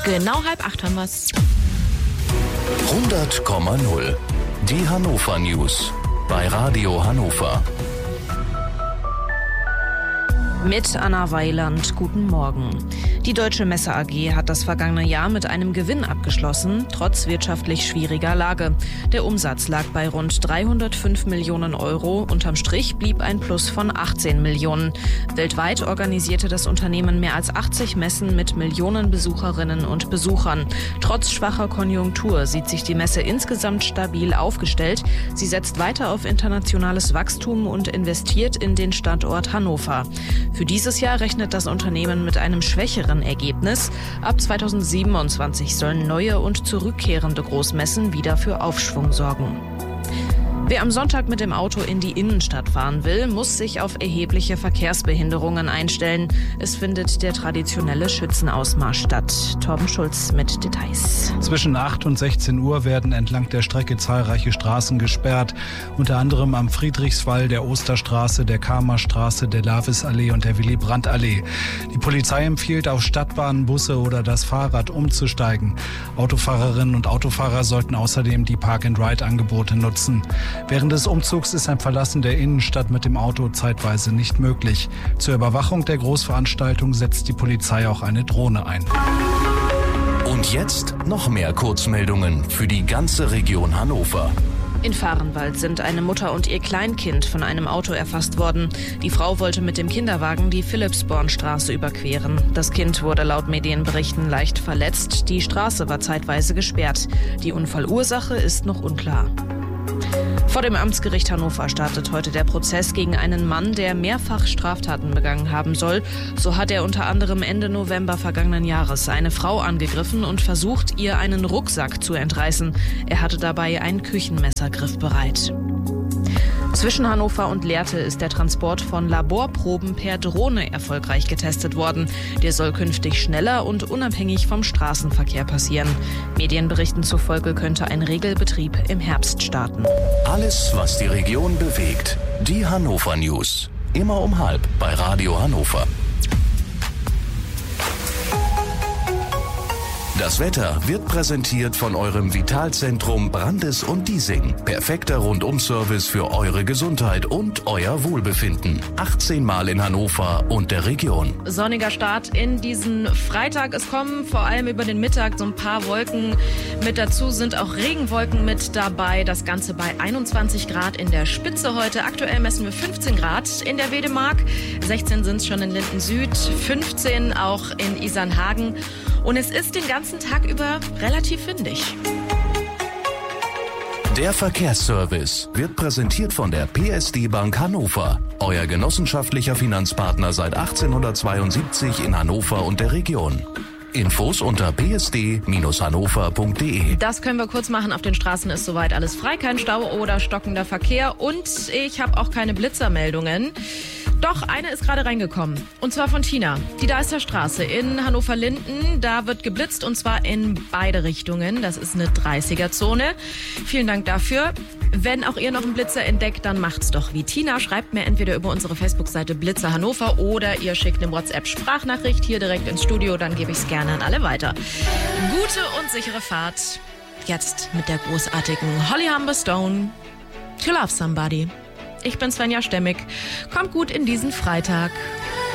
Genau 7:30 haben wir's. 100,0. Die Hannover News bei Radio Hannover. Mit Anna Weiland, guten Morgen. Die Deutsche Messe AG hat das vergangene Jahr mit einem Gewinn abgeschlossen, trotz wirtschaftlich schwieriger Lage. Der Umsatz lag bei rund 305 Millionen Euro. Unterm Strich blieb ein Plus von 18 Millionen. Weltweit organisierte das Unternehmen mehr als 80 Messen mit Millionen Besucherinnen und Besuchern. Trotz schwacher Konjunktur sieht sich die Messe insgesamt stabil aufgestellt. Sie setzt weiter auf internationales Wachstum und investiert in den Standort Hannover. Für dieses Jahr rechnet das Unternehmen mit einem schwächeren Ergebnis. Ab 2027 sollen neue und zurückkehrende Großmessen wieder für Aufschwung sorgen. Wer am Sonntag mit dem Auto in die Innenstadt fahren will, muss sich auf erhebliche Verkehrsbehinderungen einstellen. Es findet der traditionelle Schützenausmarsch statt. Torben Schulz mit Details. Zwischen 8 und 16 Uhr werden entlang der Strecke zahlreiche Straßen gesperrt. Unter anderem am Friedrichswall, der Osterstraße, der Karmerstraße, der Lavisallee und der Willy-Brandt-Allee. Die Polizei empfiehlt, auf Stadtbahnen, Busse oder das Fahrrad umzusteigen. Autofahrerinnen und Autofahrer sollten außerdem die Park-and-Ride-Angebote nutzen. Während des Umzugs ist ein Verlassen der Innenstadt mit dem Auto zeitweise nicht möglich. Zur Überwachung der Großveranstaltung setzt die Polizei auch eine Drohne ein. Und jetzt noch mehr Kurzmeldungen für die ganze Region Hannover. In Vahrenwald sind eine Mutter und ihr Kleinkind von einem Auto erfasst worden. Die Frau wollte mit dem Kinderwagen die Philippsbornstraße überqueren. Das Kind wurde laut Medienberichten leicht verletzt. Die Straße war zeitweise gesperrt. Die Unfallursache ist noch unklar. Vor dem Amtsgericht Hannover startet heute der Prozess gegen einen Mann, der mehrfach Straftaten begangen haben soll. So hat er unter anderem Ende November vergangenen Jahres eine Frau angegriffen und versucht, ihr einen Rucksack zu entreißen. Er hatte dabei ein Küchenmesser griffbereit. Zwischen Hannover und Lehrte ist der Transport von Laborproben per Drohne erfolgreich getestet worden. Der soll künftig schneller und unabhängig vom Straßenverkehr passieren. Medienberichten zufolge könnte ein Regelbetrieb im Herbst starten. Alles, was die Region bewegt. Die Hannover News. Immer um 12:30 bei Radio Hannover. Das Wetter wird präsentiert von eurem Vitalzentrum Brandes und Diesing. Perfekter Rundum-Service für eure Gesundheit und euer Wohlbefinden. 18 Mal in Hannover und der Region. Sonniger Start in diesen Freitag. Es kommen vor allem über den Mittag so ein paar Wolken mit dazu, sind auch Regenwolken mit dabei. Das Ganze bei 21 Grad in der Spitze heute. Aktuell messen wir 15 Grad in der Wedemark. 16 sind es schon in Linden Süd, 15 auch in Isernhagen. Und es ist den ganzen Tag über relativ windig. Der Verkehrsservice wird präsentiert von der PSD Bank Hannover. Euer genossenschaftlicher Finanzpartner seit 1872 in Hannover und der Region. Infos unter psd-hannover.de. Das können wir kurz machen. Auf den Straßen ist soweit alles frei. Kein Stau oder stockender Verkehr. Und ich habe auch keine Blitzermeldungen. Doch, eine ist gerade reingekommen. Und zwar von Tina. Die Deister Straße in Hannover-Linden. Da wird geblitzt und zwar in beide Richtungen. Das ist eine 30er-Zone. Vielen Dank dafür. Wenn auch ihr noch einen Blitzer entdeckt, dann macht's doch wie Tina. Schreibt mir entweder über unsere Facebook-Seite Blitzer Hannover oder ihr schickt eine WhatsApp-Sprachnachricht hier direkt ins Studio. Dann gebe ich es gerne an alle weiter. Gute und sichere Fahrt. Jetzt mit der großartigen Holly Humberstone. To Love Somebody. Ich bin Svenja Stemmig. Kommt gut in diesen Freitag.